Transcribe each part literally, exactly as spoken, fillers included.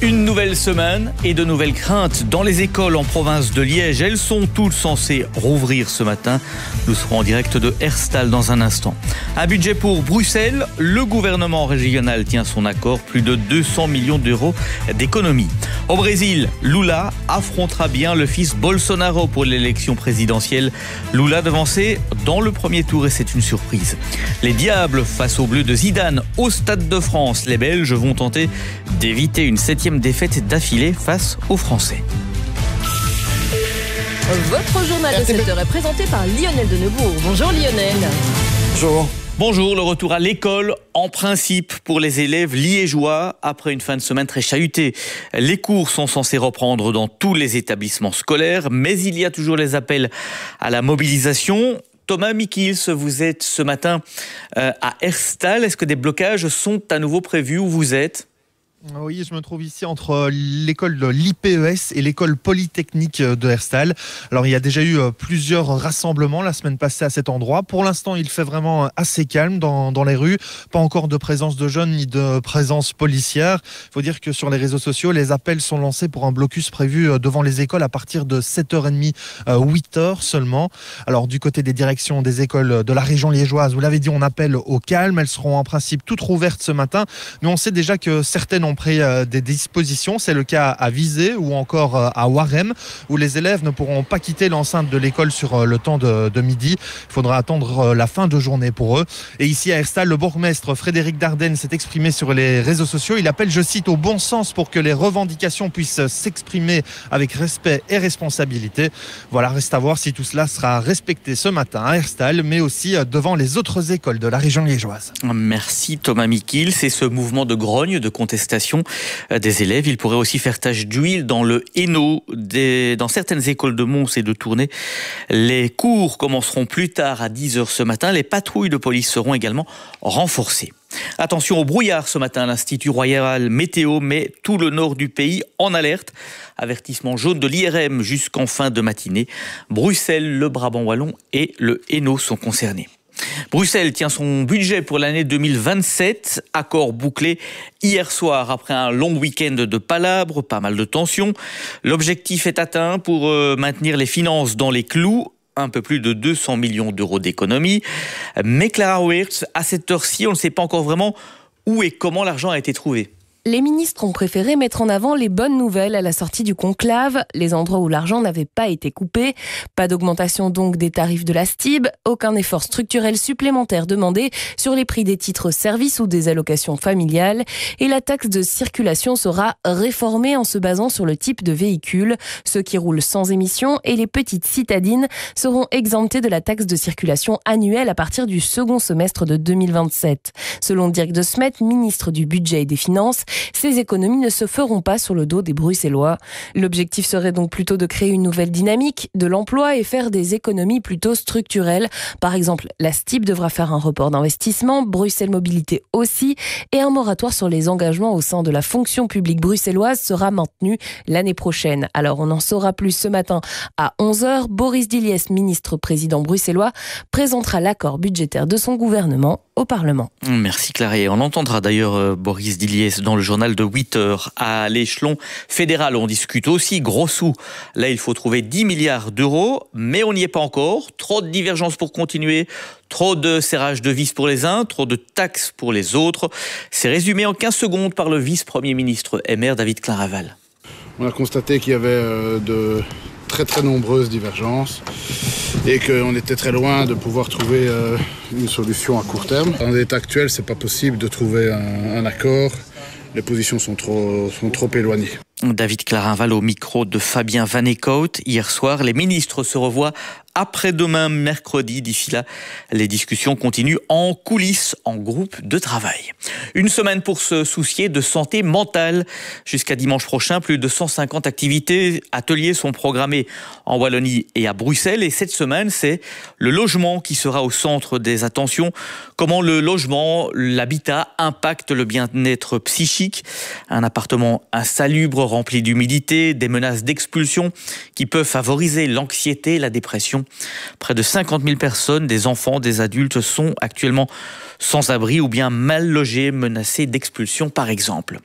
Une nouvelle semaine et de nouvelles craintes dans les écoles en province de Liège. Elles sont toutes censées rouvrir ce matin. Nous serons en direct de Herstal dans un instant. Un budget pour Bruxelles. Le gouvernement régional tient son accord. Plus de deux cents millions d'euros d'économies. Au Brésil, Lula affrontera bien le fils Bolsonaro pour l'élection présidentielle. Lula devancé dans le premier tour et c'est une surprise. Les Diables face aux Bleus de Zidane au Stade de France. Les Belges vont tenter d'éviter une septième défaite d'affilée face aux Français. Votre journal de sept heures est présenté par Lionel Denebourg. Bonjour Lionel. Bonjour. Bonjour, le retour à l'école en principe pour les élèves liégeois après une fin de semaine très chahutée. Les cours sont censés reprendre dans tous les établissements scolaires, mais il y a toujours les appels à la mobilisation. Thomas Mikils, vous êtes ce matin euh, à Herstal. Est-ce que des blocages sont à nouveau prévus où vous êtes ? Oui, je me trouve ici entre l'école de l'I P E S et l'école polytechnique de Herstal. Alors, il y a déjà eu plusieurs rassemblements la semaine passée à cet endroit. Pour l'instant, il fait vraiment assez calme dans, dans les rues. Pas encore de présence de jeunes ni de présence policière. Il faut dire que sur les réseaux sociaux, les appels sont lancés pour un blocus prévu devant les écoles à partir de sept heures trente, huit heures seulement. Alors, du côté des directions des écoles de la région liégeoise, vous l'avez dit, on appelle au calme. Elles seront en principe toutes rouvertes ce matin. Mais on sait déjà que certaines ont pris des dispositions. C'est le cas à Visé ou encore à Warem, où les élèves ne pourront pas quitter l'enceinte de l'école sur le temps de, de midi. Il faudra attendre la fin de journée pour eux. Et ici à Herstal, le bourgmestre Frédéric Dardenne s'est exprimé sur les réseaux sociaux. Il appelle, je cite, au bon sens pour que les revendications puissent s'exprimer avec respect et responsabilité. Voilà, reste à voir si tout cela sera respecté ce matin à Herstal, mais aussi devant les autres écoles de la région liégeoise. Merci Thomas Mikils. C'est ce mouvement de grogne, de contestation des élèves. Il pourrait aussi faire tache d'huile dans le Hainaut. Des... Dans certaines écoles de Mons et de Tournai, les cours commenceront plus tard à dix heures ce matin. Les patrouilles de police seront également renforcées. Attention au brouillard ce matin. L'Institut Royal Météo met tout le nord du pays en alerte. Avertissement jaune de l'I R M jusqu'en fin de matinée. Bruxelles, le Brabant wallon et le Hainaut sont concernés. Bruxelles tient son budget pour l'année deux mille vingt-sept, accord bouclé hier soir après un long week-end de palabres, pas mal de tensions. L'objectif est atteint pour euh, maintenir les finances dans les clous, un peu plus de deux cents millions d'euros d'économies. Mais Clara Weerts, à cette heure-ci, on ne sait pas encore vraiment où et comment l'argent a été trouvé. Les ministres ont préféré mettre en avant les bonnes nouvelles à la sortie du conclave, les endroits où l'argent n'avait pas été coupé. Pas d'augmentation donc des tarifs de la S T I B, aucun effort structurel supplémentaire demandé sur les prix des titres services ou des allocations familiales. Et la taxe de circulation sera réformée en se basant sur le type de véhicule. Ceux qui roulent sans émission et les petites citadines seront exemptés de la taxe de circulation annuelle à partir du second semestre de deux mille vingt-sept. Selon Dirk de Smet, ministre du Budget et des Finances, ces économies ne se feront pas sur le dos des Bruxellois. L'objectif serait donc plutôt de créer une nouvelle dynamique de l'emploi et faire des économies plutôt structurelles. Par exemple, la S T I B devra faire un report d'investissement, Bruxelles Mobilité aussi, et un moratoire sur les engagements au sein de la fonction publique bruxelloise sera maintenu l'année prochaine. Alors on en saura plus ce matin à onze heures. Boris Diliès, ministre-président bruxellois, présentera l'accord budgétaire de son gouvernement au Parlement. Merci Claré. On entendra d'ailleurs euh, Boris Diliès dans le journal de huit heures. À l'échelon fédéral, on discute aussi gros sous. Là, il faut trouver dix milliards d'euros, mais on n'y est pas encore. Trop de divergences pour continuer, trop de serrage de vis pour les uns, trop de taxes pour les autres. C'est résumé en quinze secondes par le vice-premier ministre M R David Claraval. On a constaté qu'il y avait de très très nombreuses divergences et qu'on était très loin de pouvoir trouver une solution à court terme. En l'état actuel, c'est pas possible de trouver un, un accord. Les positions sont trop, sont trop éloignées. David Claraval au micro de Fabien Van Eekhout. Hier soir, les ministres se revoient après-demain, mercredi. D'ici là, les discussions continuent en coulisses, en groupe de travail. Une semaine pour se soucier de santé mentale. Jusqu'à dimanche prochain, plus de cent cinquante activités, ateliers sont programmés en Wallonie et à Bruxelles. Et cette semaine, c'est le logement qui sera au centre des attentions. Comment le logement, l'habitat impacte le bien-être psychique. Un appartement insalubre, rempli d'humidité, des menaces d'expulsion qui peuvent favoriser l'anxiété, la dépression. Près de cinquante mille personnes, des enfants, des adultes, sont actuellement sans abri ou bien mal logés, menacés d'expulsion par exemple.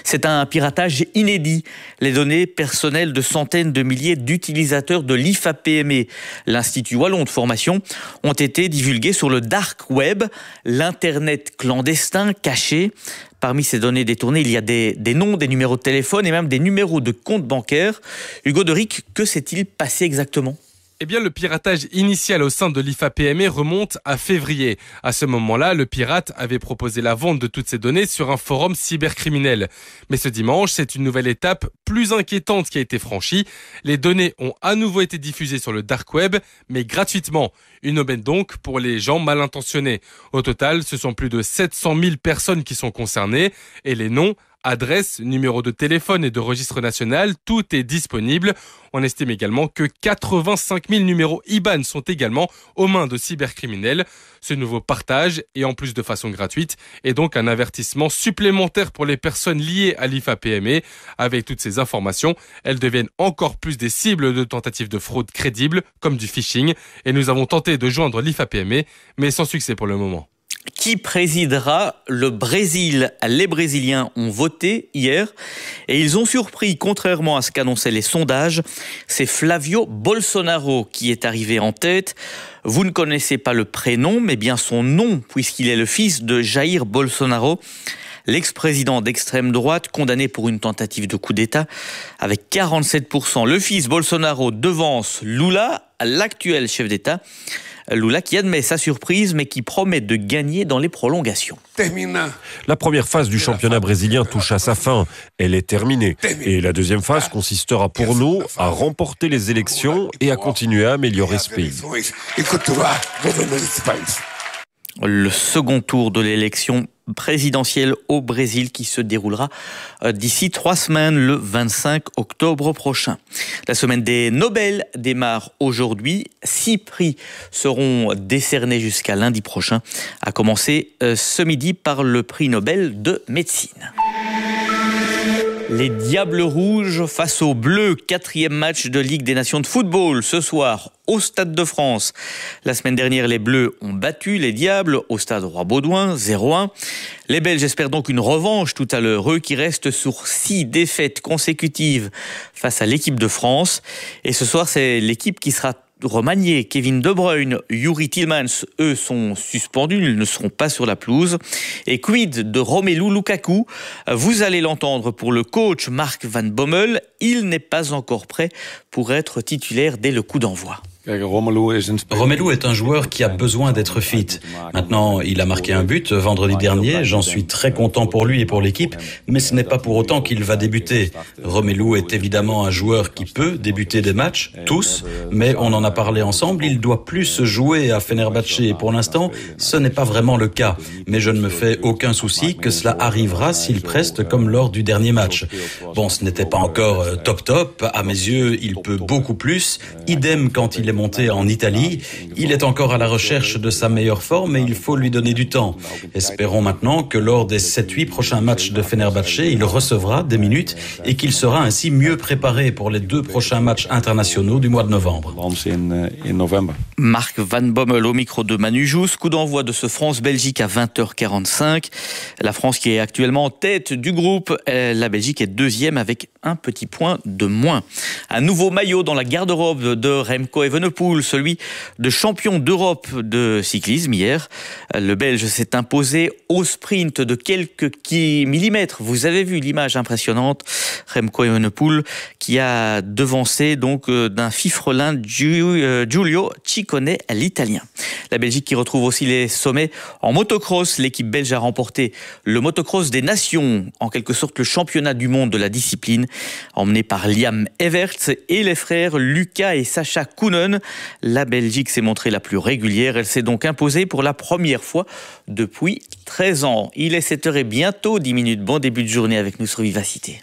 C'est un piratage inédit. Les données personnelles de centaines de milliers d'utilisateurs de l'I F A P M E, l'Institut Wallon de formation, ont été divulguées sur le dark web, l'internet clandestin caché. Parmi ces données détournées, il y a des, des noms, des numéros de téléphone et même des numéros de compte bancaire. Hugo Deric, que s'est-il passé exactement ? Eh bien, le piratage initial au sein de l'I F A P M E remonte à février. À ce moment-là, le pirate avait proposé la vente de toutes ces données sur un forum cybercriminel. Mais ce dimanche, c'est une nouvelle étape plus inquiétante qui a été franchie. Les données ont à nouveau été diffusées sur le dark web, mais gratuitement. Une aubaine donc pour les gens mal intentionnés. Au total, ce sont plus de sept cent mille personnes qui sont concernées et les noms, adresse, numéro de téléphone et de registre national, tout est disponible. On estime également que quatre-vingt-cinq mille numéros I B A N sont également aux mains de cybercriminels. Ce nouveau partage, et en plus de façon gratuite, est donc un avertissement supplémentaire pour les personnes liées à l'I F A P M E. Avec toutes ces informations, elles deviennent encore plus des cibles de tentatives de fraude crédibles, comme du phishing. Et nous avons tenté de joindre l'I F A P M E, mais sans succès pour le moment. Qui présidera le Brésil ? Les Brésiliens ont voté hier et ils ont surpris, contrairement à ce qu'annonçaient les sondages, c'est Flavio Bolsonaro qui est arrivé en tête. Vous ne connaissez pas le prénom, mais bien son nom, puisqu'il est le fils de Jair Bolsonaro, l'ex-président d'extrême droite condamné pour une tentative de coup d'État avec quarante-sept pour cent. Le fils Bolsonaro devance Lula, l'actuel chef d'État. Lula qui admet sa surprise mais qui promet de gagner dans les prolongations. La première phase du championnat brésilien touche à sa fin. Elle est terminée. Et la deuxième phase consistera pour nous à remporter les élections et à continuer à améliorer ce pays. Le second tour de l'élection présidentielle au Brésil qui se déroulera d'ici trois semaines, le vingt-cinq octobre prochain. La semaine des Nobel démarre aujourd'hui. Six prix seront décernés jusqu'à lundi prochain, à commencer ce midi par le prix Nobel de médecine. Les Diables Rouges face aux Bleus, quatrième match de Ligue des Nations de football ce soir au Stade de France. La semaine dernière, les Bleus ont battu les Diables au Stade Roi-Baudouin, zéro un. Les Belges espèrent donc une revanche tout à l'heure, eux qui restent sur six défaites consécutives face à l'équipe de France. Et ce soir, c'est l'équipe qui sera remaniée. Kevin De Bruyne, Youri Tielemans, eux sont suspendus, ils ne seront pas sur la pelouse. Et quid de Romelu Lukaku ? Vous allez l'entendre pour le coach Mark Van Bommel, il n'est pas encore prêt pour être titulaire dès le coup d'envoi. Romelu est un joueur qui a besoin d'être fit. Maintenant, il a marqué un but vendredi dernier, j'en suis très content pour lui et pour l'équipe, mais ce n'est pas pour autant qu'il va débuter. Romelu est évidemment un joueur qui peut débuter des matchs, tous, mais on en a parlé ensemble, il doit plus jouer à Fenerbahçe et pour l'instant, ce n'est pas vraiment le cas. Mais je ne me fais aucun souci que cela arrivera s'il preste comme lors du dernier match. Bon, ce n'était pas encore top top, à mes yeux, il peut beaucoup plus, idem quand il est monté en Italie. Il est encore à la recherche de sa meilleure forme et il faut lui donner du temps. Espérons maintenant que lors des sept huit prochains matchs de Fenerbahçe, il recevra des minutes et qu'il sera ainsi mieux préparé pour les deux prochains matchs internationaux du mois de novembre. Mark Van Bommel au micro de Manu Jousse. Coup d'envoi de ce France-Belgique à vingt heures quarante-cinq. La France qui est actuellement en tête du groupe. La Belgique est deuxième avec un petit point de moins. Un nouveau maillot dans la garde-robe de Remco Evenepoel, celui de champion d'Europe de cyclisme hier. Le Belge s'est imposé au sprint de quelques millimètres. Vous avez vu l'image impressionnante. Remco Evenepoel qui a devancé donc d'un fifrelin Giulio Ciccone, l'Italien. La Belgique qui retrouve aussi les sommets en motocross. L'équipe belge a remporté le motocross des nations, en quelque sorte le championnat du monde de la discipline, emmené par Liam Everts et les frères Lucas et Sacha Koonen. La Belgique s'est montrée la plus régulière. Elle s'est donc imposée pour la première fois depuis treize ans. Il est sept heures et bientôt dix minutes. Bon début de journée avec nous sur Vivacité.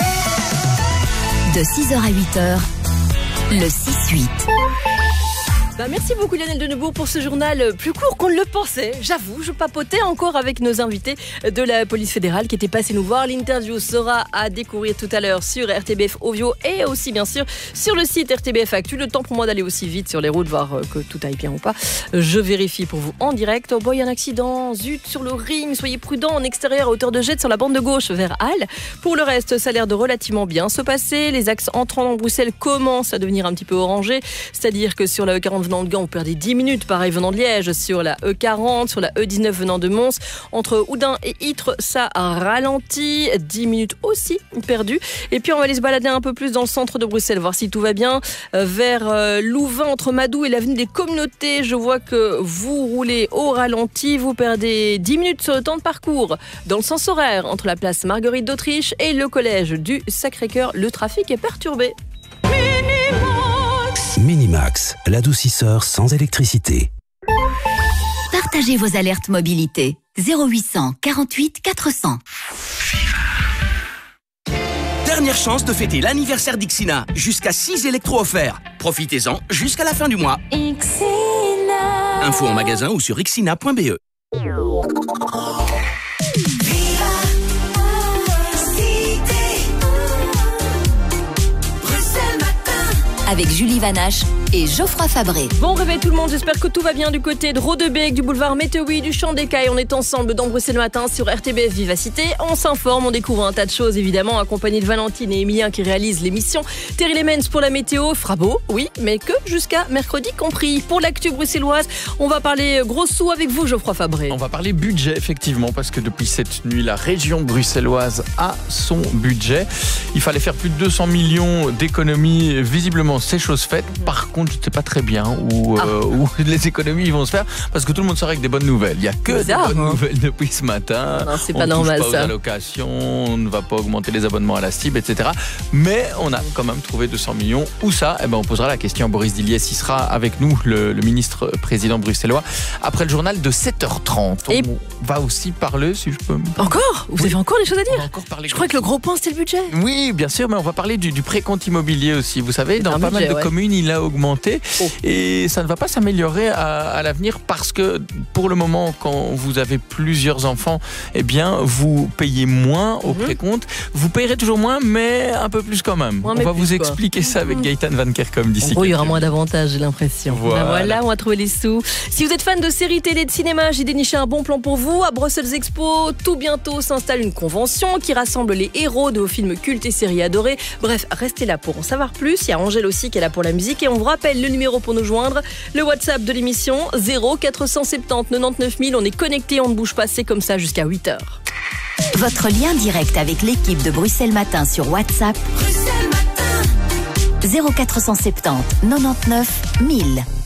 De six heures à huit heures, le six huit. Bah, merci beaucoup Lionel Denebourg pour ce journal plus court qu'on ne le pensait. J'avoue, je papotais encore avec nos invités de la police fédérale qui étaient passés nous voir. L'interview sera à découvrir tout à l'heure sur R T B F Ovio et aussi bien sûr sur le site R T B F Actu. Le temps pour moi d'aller aussi vite sur les routes, voir que tout aille bien ou pas. Je vérifie pour vous en direct. Oh boy, un accident, zut, sur le ring. Soyez prudents en extérieur à hauteur de jet sur la bande de gauche vers Halle. Pour le reste, ça a l'air de relativement bien se passer. Les axes entrant dans Bruxelles commencent à devenir un petit peu orangés. C'est-à-dire que sur la E quarante venant de Gand, on perdait dix minutes. Pareil venant de Liège. Sur la E quarante, sur la E dix-neuf venant de Mons. Entre Oudin et Ytre, ça ralentit. dix minutes aussi perdues. Et puis on va aller se balader un peu plus dans le centre de Bruxelles, voir si tout va bien. Euh, vers euh, Louvain, entre Madou et l'avenue des Communautés, je vois que vous roulez au ralenti. Vous perdez dix minutes sur le temps de parcours. Dans le sens horaire, entre la place Marguerite d'Autriche et le collège du Sacré-Cœur, le trafic est perturbé. Minimax, l'adoucisseur sans électricité. Partagez vos alertes mobilité. zéro huit cent quarante-huit quatre cents. Dernière chance de fêter l'anniversaire d'Ixina. Jusqu'à six électros offerts. Profitez-en jusqu'à la fin du mois. Ixina. Info en magasin ou sur ixina point b e. Avec Julie Vanache et Geoffroy Fabré. Bon réveil tout le monde, j'espère que tout va bien du côté de Rodebeek, du boulevard Météoui, du Champ des Cailles. On est ensemble dans Bruxelles Matin sur R T B F Vivacité. On s'informe, on découvre un tas de choses évidemment, accompagné de Valentine et Emilien qui réalisent l'émission. Terry Lemens pour la météo, fera beau, oui, mais que jusqu'à mercredi compris. Pour l'actu bruxelloise, on va parler gros sous avec vous Geoffroy Fabré. On va parler budget effectivement, parce que depuis cette nuit, la région bruxelloise a son budget. Il fallait faire plus de deux cents millions d'économies, visiblement c'est chose faite. Par contre, je ne sais pas très bien où, ah. euh, où les économies vont se faire, parce que tout le monde sort avec des bonnes nouvelles. Il n'y a que bizarre, des bonnes hein. nouvelles depuis ce matin. Non, c'est on pas ne touche normal pas aux ça. allocations, on ne va pas augmenter les abonnements à la C I B, et cetera. Mais on a quand même trouvé deux cents millions. Où ça ? Eh ben, on posera la question à Boris Dilliès. Il sera avec nous, le, le ministre président bruxellois, après le journal de sept heures trente. On Et... va aussi parler, si je peux me... Encore ? Vous oui. avez encore des choses à dire ? On va encore parler. Je crois que le gros point, c'était le budget. Oui, bien sûr, mais on va parler du, du précompte immobilier aussi. Vous savez, dans un pas budget, mal de ouais. communes, il a augmenté. Oh. Et ça ne va pas s'améliorer à, à l'avenir, parce que pour le moment, quand vous avez plusieurs enfants, eh bien, vous payez moins au mm-hmm. précompte. Vous payerez toujours moins, mais un peu plus quand même. Moins on va plus, vous quoi. expliquer ça avec Gaëtan Van Kerkom d'ici. En gros, il y aura moins d'avantages, j'ai l'impression. Voilà. Ben voilà, on va trouver les sous. Si vous êtes fan de séries télé, de cinéma, j'ai déniché un bon plan pour vous. À Brussels Expo, tout bientôt s'installe une convention qui rassemble les héros de vos films cultes et séries adorées. Bref, restez là pour en savoir plus. Il y a Angèle aussi qui est là pour la musique. Et on vous rappelle le numéro pour nous joindre, le WhatsApp de l'émission zéro quatre cent soixante-dix quatre-vingt-dix mille. On est connectés, on ne bouge pas, c'est comme ça jusqu'à huit heures. Votre lien direct avec l'équipe de Bruxelles Matin sur WhatsApp. Bruxelles Matin. zéro quatre cent soixante-dix quatre-vingt-dix-neuf mille.